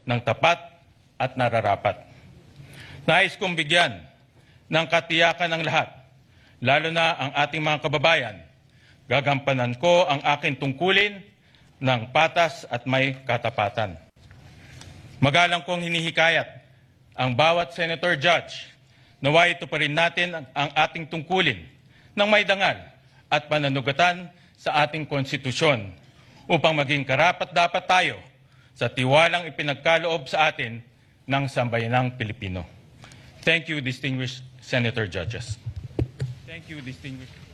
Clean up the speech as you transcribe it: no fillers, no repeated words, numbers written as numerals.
ng tapat at nararapat. Nais kong bigyan ng katiyakan ng lahat, lalo na ang ating mga kababayan. Gagampanan ko ang aking tungkulin ng patas at may katapatan. Magalang kong hinihikayat ang bawat Senator Judge naway ito pa rin natin ang ating tungkulin ng may dangal at pananugatan sa ating konstitusyon upang maging karapat-dapat tayo sa tiwalang ipinagkaloob sa atin ng sambayanang Pilipino. Thank you, distinguished Senator Judges. Thank you, distinguished